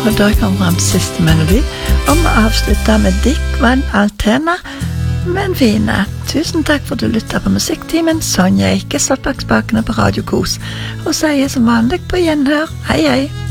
Og da kommer frem siste melodi, og vi avslutter med Dick Van Altena med en fine. Tusen takk for at du lytter på Musikktimen. Sonja Eike satt bak spakene på Radio Kos, og sier som vanlig på gjenhør. Hei, hei.